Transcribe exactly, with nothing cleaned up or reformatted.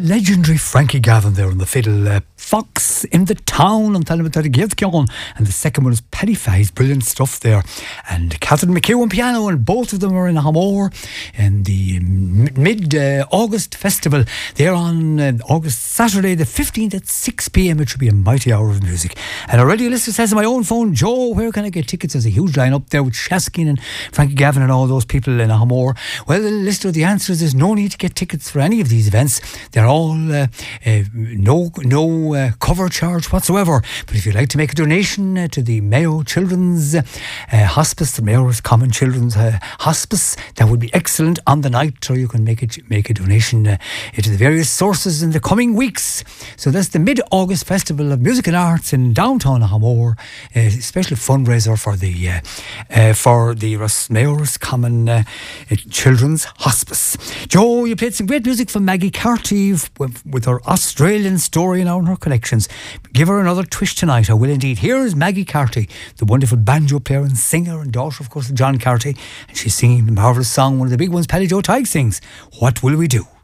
legendary Frankie Gavin there on the fiddle. Uh, Fox in the Town on Telemetary, and the second one is Paddy Fay's brilliant stuff there. And Catherine McHugh on piano, and both of them are in Hamor in the mid-August uh, festival. They're on uh, August Saturday the fifteenth at six p.m. It should be a mighty hour of music. And already a listener says on my own phone, Joe, where can I get tickets? There's a huge line up there with Shaskin and Frankie Gavin and all those people in Hamor. Well, the listener, the answer is there's no need to get tickets for any of these events. They're all uh, uh, no no uh, cover charge whatsoever. But if you'd like to make a donation uh, to the Mayo Children's uh, Hospice, the Mayo's Common Children's uh, Hospice, that would be excellent on the night, or you can make it make a donation uh, to the various sources in the coming weeks. So that's the mid-August Festival of Music and Arts in downtown Hamor, a special fundraiser for the uh, uh, for the Ros- Mayo's Common uh, Children's Hospice. Joe, you played some great music from Maggie Carty with, with her Australian story now in her collections. Give her another twist tonight, I will indeed. Here is Maggie Carty, the wonderful banjo player and singer and daughter, of course, of John Carty, and she's singing the marvellous song, one of the big ones Paddy Joe Tighe sings, What Will We Do?